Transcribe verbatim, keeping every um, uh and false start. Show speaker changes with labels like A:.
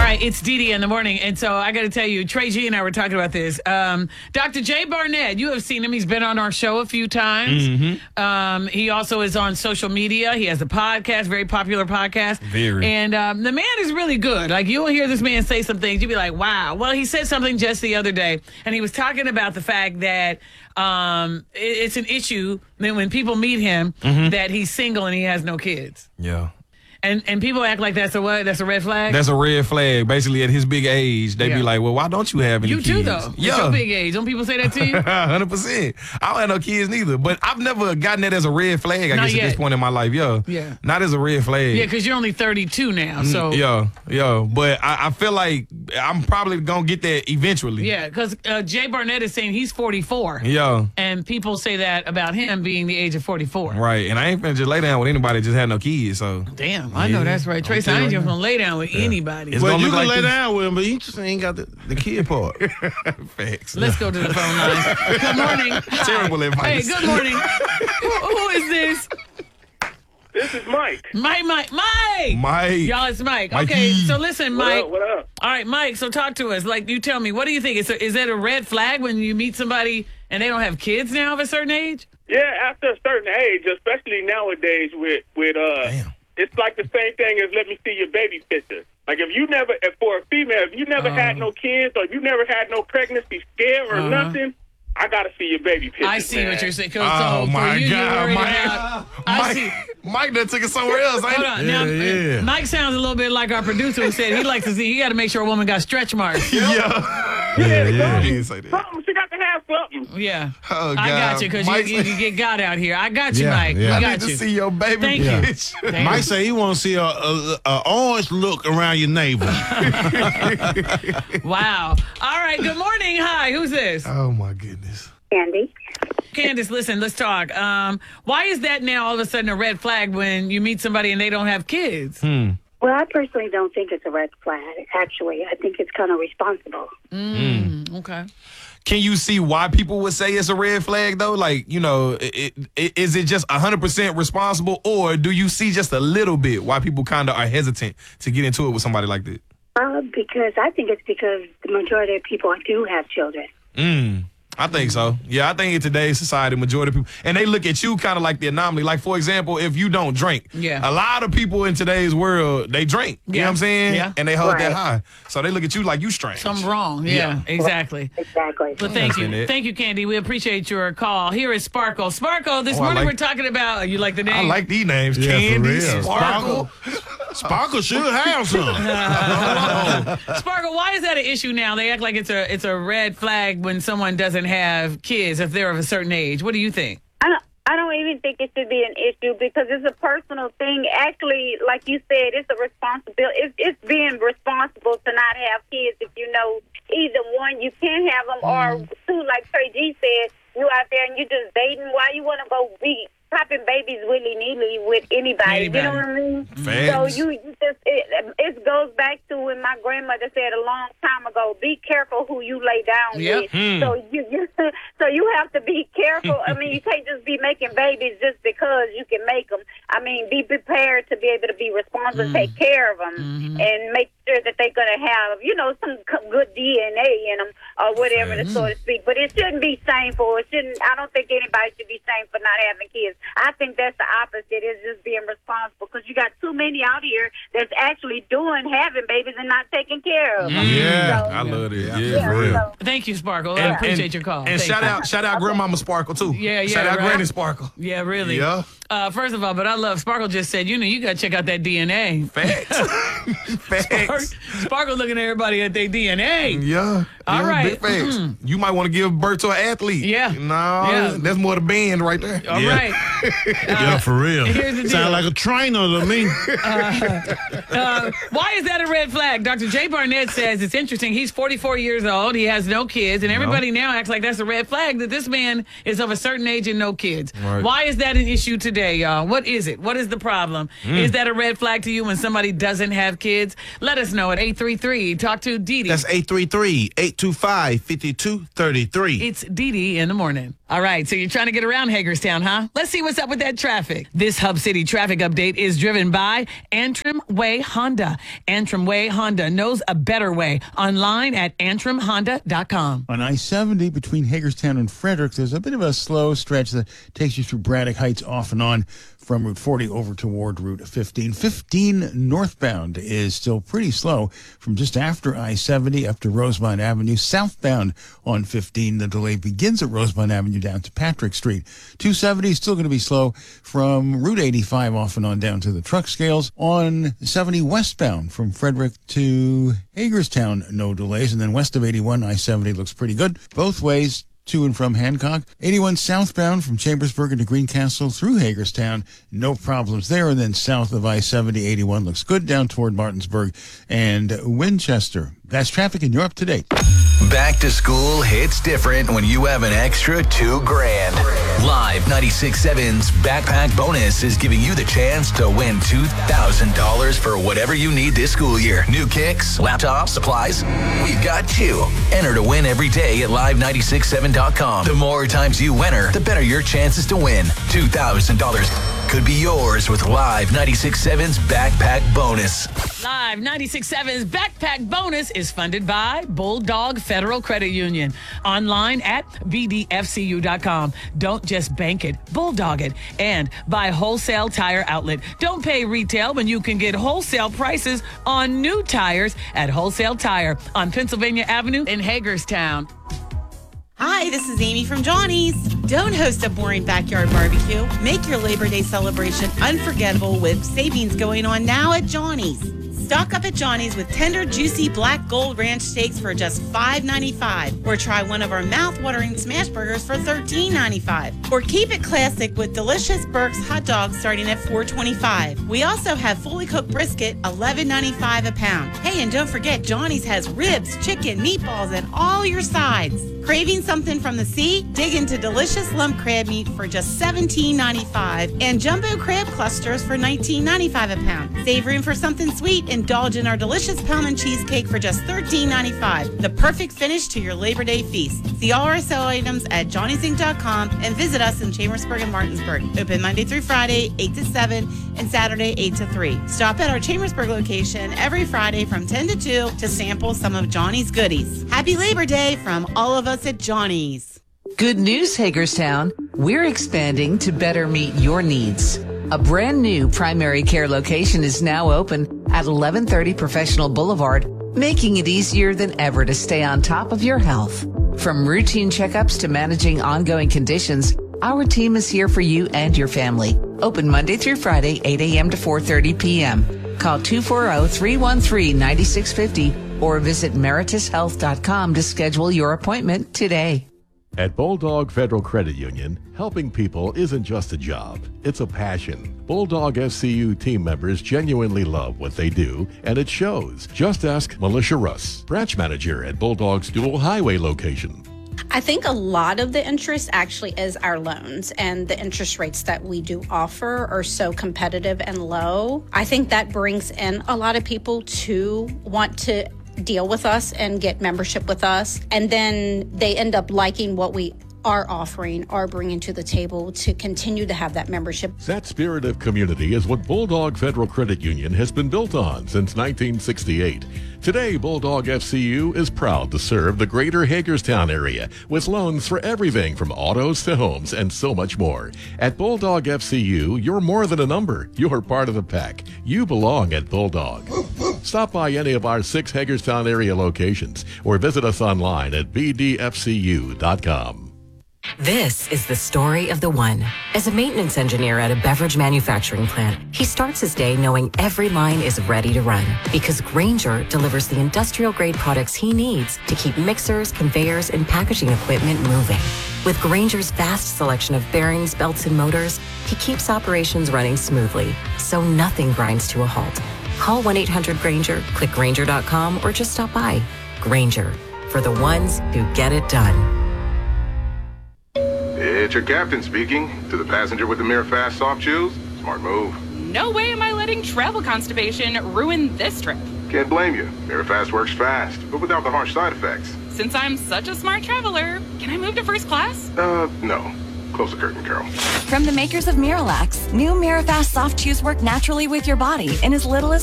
A: right, it's Dee Dee in the morning. And so I got to tell you, Trey G and I were talking about this. Um, Doctor Jay Barnett, you have seen him. He's been on our show a few times. Mm-hmm. Um, he also is on social media. He has a podcast, very popular podcast.
B: Very.
A: And um, the man is really good. Like, you'll hear this man say some things. You'll be like, wow. Well, he said something just the other day, and he was talking about the fact that um, it, it's an issue that when people meet him, mm-hmm. that he's single and he has no kids.
B: Yeah.
A: And and people act like that's a what? That's a red flag?
B: That's a red flag. Basically, at his big age, they
A: Yeah.
B: be like, well, why don't you have any
A: You
B: kids?
A: too, though.
B: Yeah.
A: At your big age. Don't people say that to you?
B: one hundred percent. I don't have no kids neither. But I've never gotten that as a red flag, I
A: Not
B: guess,
A: yet.
B: at this point in my life. Yeah.
A: Yeah.
B: Not as a red flag.
A: Yeah, because you're only thirty-two now. So
B: Yeah, yeah. But I, I feel like I'm probably going to get that eventually.
A: Yeah, because uh, Jay Barnett is saying he's forty-four.
B: Yeah.
A: And people say that about him being the age of forty-four.
B: Right. And I ain't finna just lay down with anybody that just had no kids. So
A: Damn, I know that's right. Trace, I ain't just going to lay down with anybody.
B: It's
C: Well,
B: gonna
C: you
B: look
C: can
B: like
C: lay
B: this.
C: down with him, but he just ain't got the, the kid part.
B: Facts.
A: Let's go to the phone lines. Good morning.
B: Terrible
A: Hey,
B: advice.
A: good morning. who, who is this?
D: This is Mike.
A: Mike, Mike, Mike.
B: Mike.
A: Y'all, it's Mike.
B: Mikey.
A: Okay, so listen,
D: What
A: Mike.
D: up? What up?
A: All right, Mike, so talk to us. Like, you tell me, what do you think? Is, is that a red flag when you meet somebody and they don't have kids now of a certain age?
D: Yeah, after a certain age, especially nowadays with with uh,
B: Damn.
D: it's like the same thing as let me see your baby picture. Like if you never, if for a female, if you never had no kids or you never had no pregnancy scare or
A: Uh-huh.
D: nothing, I gotta see your baby picture.
A: I see what you're saying. 'Cause
B: Oh,
A: so
B: my
A: for you, you're
B: God,
A: worried
B: Mike.
A: about- I
B: Mike,
A: see.
B: Mike done took it somewhere else. Ain't
A: Hold
B: it?
A: on. Now,
C: yeah.
A: Mike sounds a little bit like our producer who said he likes to see, he got to make sure a woman got stretch marks.
B: Yeah.
C: Yeah, yeah.
B: He didn't say that.
D: Something, she got to have something.
A: Yeah.
B: Oh,
A: I got
B: God.
A: you because
B: Mike
A: you, you,
B: said-
A: you get God out here. I got you,
C: Yeah,
A: Mike.
C: yeah.
A: We
B: I
A: got
B: need to
A: you.
B: see your baby
A: Thank you.
B: bitch.
A: Damn.
C: Mike say he want to see a, a, a orange look around your neighbor.
A: Wow. All right. Good morning. Hi. Who's this?
B: Oh, my goodness.
E: Candy.
A: Candace, listen, let's talk. Um, why is that now all of a sudden a red flag when you meet somebody and they don't have kids?
B: Hmm.
E: Well, I personally don't think it's a red flag, actually. I think it's kind of responsible.
A: Mm, okay.
B: Can you see why people would say it's a red flag, though? Like, you know, it, it, is it just one hundred percent responsible, or do you see just a little bit why people kind of are hesitant to get into it with somebody like that?
E: Uh, because I think it's because the majority of people do have children.
B: Mm. I think so. Yeah, I think in today's society, majority of people, and they look at you kind of like the anomaly. Like, for example, if you don't drink,
A: Yeah.
B: a lot of people in today's world, they drink. You
A: Yeah.
B: know what I'm saying?
A: Yeah.
B: And they hold that
E: Right.
B: high. So they look at you like you strange.
A: Something wrong. Yeah, exactly.
E: Exactly.
A: Well, thank you.
B: understand that.
A: Thank you, Candy. We appreciate your call. Here is Sparkle. Sparkle, this
B: Oh, I
A: morning
B: like-
A: we're talking about, you like the name?
B: I like these names.
C: Yeah, for
B: Candy,
C: real.
B: Sparkle.
C: Sparkle should have some.
A: Sparkle, why is that an issue now? They act like it's a it's a red flag when someone doesn't have kids if they're of a certain age. What do you think?
F: I don't, I don't even think it should be an issue because it's a personal thing. Actually, like you said, it's a responsibility. It's, it's being responsible to not have kids if you know either one, you can't have them, or two, like Trey G said, you out there and you just dating. Why you want to go be popping babies willy-nilly with anybody?
A: Anybody.
F: You know what I mean?
B: Facts.
F: So you, you just, it, it goes back to when my grandmother said a long time ago, be careful who you lay down
A: Yep.
F: with.
B: Hmm.
F: So you, you so you have to be careful. I mean, you can't just be making babies just because you can make them. I mean, be prepared to be able to be responsible,
A: Mm.
F: take care of them,
A: Mm-hmm.
F: and make sure that they're going to have, you know, some c- good D N A in them or whatever,
A: Mm.
F: so to speak. But it shouldn't be shameful. It shouldn't. I don't think anybody should be shamed for not having kids. I think that's the opposite. It's just being responsible because you got too many out here that's actually doing having babies and not taking care of them.
C: Yeah.
F: So,
B: I love it. Yeah,
F: yeah,
B: for real.
F: so-
A: Thank you, Sparkle. I appreciate your call.
B: And
A: Thank
B: shout
A: you.
B: out, shout out, Grandmama Sparkle too.
A: Yeah, yeah,
B: Shout out,
A: right.
B: Granny Sparkle.
A: Yeah, really.
B: Yeah.
A: Uh, first of all, but I love Sparkle just said, you know, you got to check out that D N A.
B: Facts. Facts.
A: Sparkle looking at everybody at their D N A.
B: Yeah.
A: All
B: yeah,
A: right.
B: Big facts. You might want to give birth to an athlete.
A: Yeah.
B: No,
A: Yeah.
B: that's more the band right there.
A: All
C: Yeah.
A: right.
C: Yeah, for real.
A: here's the deal.
C: Sound like a trainer to me.
A: Uh, why is that a red flag? Doctor Jay Barnett says it's interesting. He's forty-four years old. He has no kids. And everybody now acts like that's a red flag that this man is of a certain age and no kids.
B: Right.
A: Why is that an issue today, y'all? What is it? What is the problem? Is that a red flag to you when somebody doesn't have kids? Let us know at eight three three. Talk to Dee Dee.
C: That's eight three three, eight two five five five two three three.
A: It's Dee Dee in the morning. All right, so you're trying to get around Hagerstown, huh? Let's see what's up with that traffic. This Hub City traffic update is driven by Antrim Way Honda. Antrim Way Honda knows a better way. Online at antrim honda dot com.
G: On I seventy between Hagerstown and Frederick, there's a bit of a slow stretch that takes you through Braddock Heights off and on from Route forty over toward Route fifteen. fifteen northbound is still pretty slow from just after I seventy up to Rosemont Avenue. Southbound on fifteen, the delay begins at Rosemont Avenue down to Patrick Street. two seventy is still going to be slow from Route eighty-five off and on down to the truck scales. On seventy westbound from Frederick to Hagerstown, no delays. And then west of eighty-one, I seventy looks pretty good both ways to and from Hancock. eighty-one southbound from Chambersburg into Greencastle through Hagerstown, no problems there. And then south of I seventy, eighty-one looks good down toward Martinsburg and Winchester. That's traffic, and you're up to date.
H: Back to school hits different when you have an extra two grand. Live ninety-six point seven's Backpack Bonus is giving you the chance to win two thousand dollars for whatever you need this school year. New kicks, laptops, supplies. We've got you. Enter to win every day at live ninety-six point seven dot com. The more times you enter, the better your chances to win. two thousand dollars could be yours with Live ninety-six point seven's Backpack Bonus.
A: Live ninety-six point seven's Backpack Bonus is funded by Bulldog Federal Credit Union. Online at b d f c u dot com. Don't just bank it, bulldog it. And by Wholesale Tire Outlet. Don't pay retail when you can get wholesale prices on new tires at Wholesale Tire on Pennsylvania Avenue in Hagerstown.
I: Hi, this is Amy from Johnny's. Don't host a boring backyard barbecue. Make your Labor Day celebration unforgettable with savings going on now at Johnny's. Stock up at Johnny's with tender, juicy black gold ranch steaks for just five ninety-five. Or try one of our mouth-watering smash burgers for thirteen ninety-five. Or keep it classic with delicious Burke's hot dogs starting at four twenty-five. We also have fully cooked brisket, eleven ninety-five a pound. Hey, and don't forget, Johnny's has ribs, chicken, meatballs, and all your sides. Craving something from the sea? Dig into delicious lump crab meat for just seventeen ninety-five and jumbo crab clusters for nineteen ninety-five a pound. Save room for something sweet? Indulge in our delicious pound and cheesecake for just thirteen ninety-five. The perfect finish to your Labor Day feast. See all our sale items at johnny's inc dot com and visit us in Chambersburg and Martinsburg. Open Monday through Friday, eight to seven, and Saturday, eight to three. Stop at our Chambersburg location every Friday from ten to two to sample some of Johnny's goodies. Happy Labor Day from all of us at Johnny's.
J: Good news, Hagerstown. We're expanding to better meet your needs. A brand new primary care location is now open at eleven thirty Professional Boulevard, making it easier than ever to stay on top of your health. From routine checkups to managing ongoing conditions, our team is here for you and your family. Open Monday through Friday, eight a.m. to four thirty p.m. Call two four zero, three one three, nine six five zero or visit meritus health dot com to schedule your appointment today.
K: At Bulldog Federal Credit Union, helping people isn't just a job, it's a passion. Bulldog F C U team members genuinely love what they do, and it shows. Just ask Militia Russ, branch manager at Bulldog's Dual Highway location.
L: I think a lot of the interest actually is our loans, and the interest rates that we do offer are so competitive and low. I think that brings in a lot of people to want to deal with us and get membership with us, and then they end up liking what we are offering or bringing to the table to continue to have that membership.
K: That spirit of community is what Bulldog Federal Credit Union has been built on since nineteen sixty-eight. Today, Bulldog F C U is proud to serve the greater Hagerstown area with loans for everything from autos to homes and so much more. At Bulldog F C U, you're more than a number. You're part of the pack. You belong at Bulldog. Stop by any of our six Hagerstown area locations or visit us online at b d f c u dot com.
M: This is the story of the one. As a maintenance engineer at a beverage manufacturing plant, he starts his day knowing every line is ready to run because Grainger delivers the industrial-grade products he needs to keep mixers, conveyors, and packaging equipment moving. With Grainger's vast selection of bearings, belts, and motors, he keeps operations running smoothly, so nothing grinds to a halt. Call one eight hundred Grainger, click Grainger dot com, or just stop by. Grainger, for the ones who get it done.
N: It's your captain speaking. To the passenger with the Mirror Fast soft shoes, smart move.
O: No way am I letting travel constipation ruin this trip.
N: Can't blame you. Mirror Fast works fast, but without the harsh side effects.
O: Since I'm such a smart traveler, can I move to first class?
N: Uh, no. Close the curtain, Carol.
P: From the makers of Miralax, new Mirafast soft chews work naturally with your body in as little as